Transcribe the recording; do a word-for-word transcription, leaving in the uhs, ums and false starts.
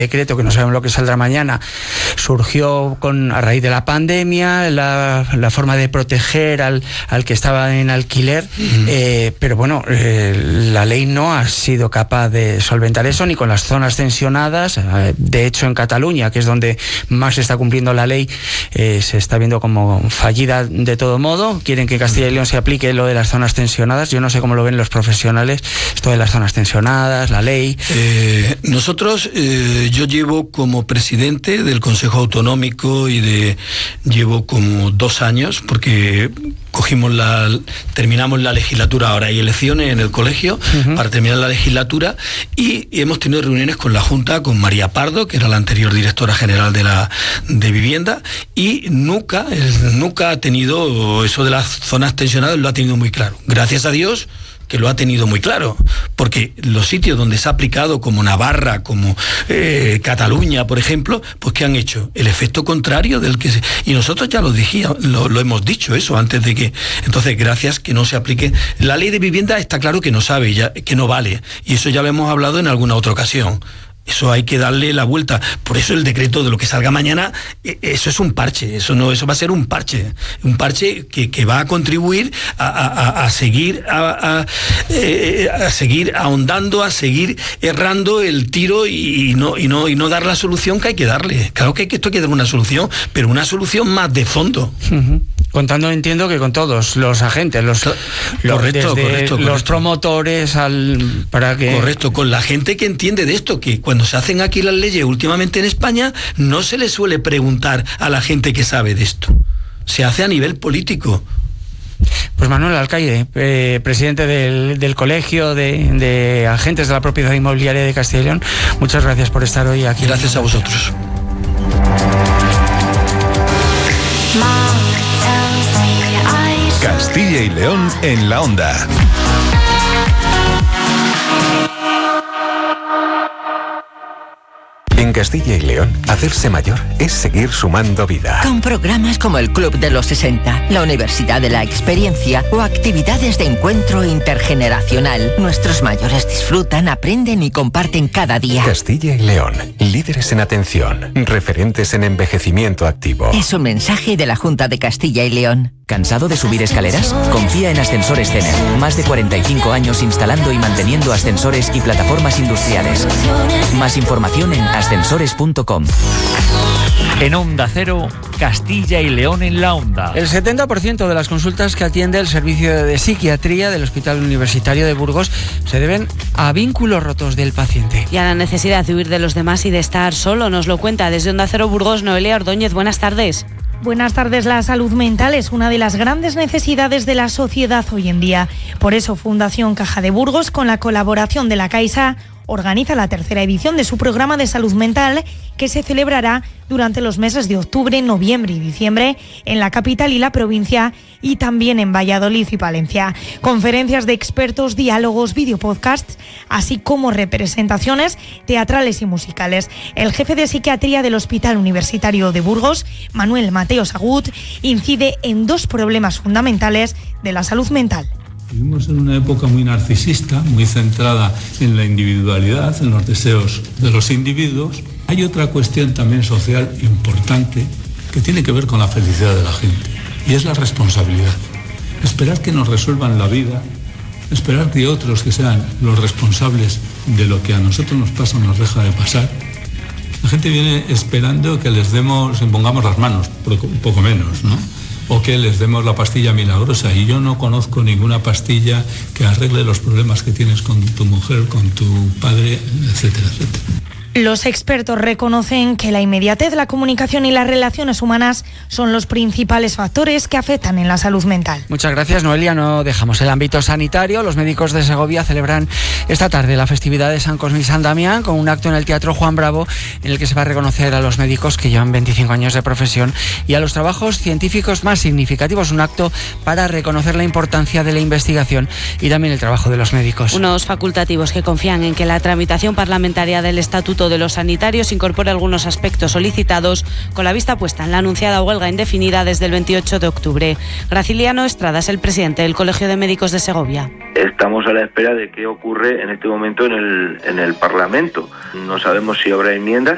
decreto, que no sabemos lo que saldrá mañana, surgió con a raíz de la pandemia, la, la forma de proteger al, al que estaba en alquiler, uh-huh. eh, pero bueno, eh, la ley no ha sido capaz de solventar eso, ni con las zonas tensionadas. Eh, de hecho, en Cataluña, que es donde más se está cumpliendo la ley, eh, se está viendo como fallida de todo modo. Quieren que Castilla y León se aplique lo de las zonas tensionadas. Yo no sé cómo lo ven los profesionales, esto de las zonas tensionadas, la ley. Eh, nosotros... Eh, Yo llevo como presidente del Consejo Autonómico y de llevo como dos años, porque cogimos la, terminamos la legislatura, ahora hay elecciones en el colegio, uh-huh. para terminar la legislatura, y, y hemos tenido reuniones con la Junta, con María Pardo, que era la anterior directora general de la de Vivienda, y nunca, el, nunca ha tenido eso de las zonas tensionadas, lo ha tenido muy claro. Gracias a Dios que lo ha tenido muy claro, porque los sitios donde se ha aplicado, como Navarra, como eh, Cataluña, por ejemplo, pues ¿qué han hecho? El efecto contrario del que se... Y nosotros ya lo dijimos, lo, lo hemos dicho eso antes de que... Entonces, gracias que no se aplique... La ley de vivienda está claro que no sabe, ya, que no vale, y eso ya lo hemos hablado en alguna otra ocasión. Eso hay que darle la vuelta. Por eso el decreto de lo que salga mañana, eso es un parche, eso no, eso va a ser un parche, un parche que, que va a contribuir a, a, a seguir a, a, eh, a seguir ahondando, a seguir errando el tiro y, y no y no y no dar la solución que hay que darle. Claro que esto hay que dar una solución, pero una solución más de fondo. Uh-huh. Contando, entiendo que con todos los agentes, los, los, correcto, desde correcto, los correcto. promotores al para que correcto, con la gente que entiende de esto, que cuando se hacen aquí las leyes últimamente en España no se le suele preguntar a la gente que sabe de esto, se hace a nivel político. Pues Manuel Alcaide, eh, presidente del, del Colegio de, de Agentes de la Propiedad Inmobiliaria de Castilla y León, muchas gracias por estar hoy aquí. Gracias a vosotros. Castilla y León en la onda. En Castilla y León, hacerse mayor es seguir sumando vida. Con programas como el Club de los sesenta, la Universidad de la Experiencia o actividades de encuentro intergeneracional, nuestros mayores disfrutan, aprenden y comparten cada día. Castilla y León, líderes en atención, referentes en envejecimiento activo. Es un mensaje de la Junta de Castilla y León. ¿Cansado de subir escaleras? Confía en Ascensores Tener. Más de cuarenta y cinco años instalando y manteniendo ascensores y plataformas industriales. Más información en ascensores punto com. En Onda Cero, Castilla y León en la onda. El setenta por ciento de las consultas que atiende el servicio de psiquiatría del Hospital Universitario de Burgos se deben a vínculos rotos del paciente. Y a la necesidad de huir de los demás y de estar solo, nos lo cuenta desde Onda Cero Burgos Noelia Ordóñez. Buenas tardes. Buenas tardes. La salud mental es una de las grandes necesidades de la sociedad hoy en día. Por eso Fundación Caja de Burgos, con la colaboración de la Caixa, organiza la tercera edición de su programa de salud mental, que se celebrará durante los meses de octubre, noviembre y diciembre en la capital y la provincia, y también en Valladolid y Palencia. Conferencias de expertos, diálogos, videopodcasts, así como representaciones teatrales y musicales. El jefe de psiquiatría del Hospital Universitario de Burgos, Manuel Mateo Sagut, incide en dos problemas fundamentales de la salud mental. Vivimos en una época muy narcisista, muy centrada en la individualidad, en los deseos de los individuos. Hay otra cuestión también social importante que tiene que ver con la felicidad de la gente, y es la responsabilidad. Esperar que nos resuelvan la vida, esperar que otros que sean los responsables de lo que a nosotros nos pasa o nos deja de pasar. La gente viene esperando que les demos, impongamos las manos, un poco menos, ¿no? O que les demos la pastilla milagrosa, y yo no conozco ninguna pastilla que arregle los problemas que tienes con tu mujer, con tu padre, etcétera, etcétera. Los expertos reconocen que la inmediatez, la comunicación y las relaciones humanas son los principales factores que afectan en la salud mental. Muchas gracias, Noelia. No dejamos el ámbito sanitario. Los médicos de Segovia celebran esta tarde la festividad de San Cosme y San Damián con un acto en el Teatro Juan Bravo en el que se va a reconocer a los médicos que llevan veinticinco años de profesión y a los trabajos científicos más significativos. Un acto para reconocer la importancia de la investigación y también el trabajo de los médicos. Unos facultativos que confían en que la tramitación parlamentaria del Estatuto de los Sanitarios incorpora algunos aspectos solicitados, con la vista puesta en la anunciada huelga indefinida desde el veintiocho de octubre. Graciliano Estrada es el presidente del Colegio de Médicos de Segovia. Estamos a la espera de qué ocurre en este momento en el, en el Parlamento. No sabemos si habrá enmiendas,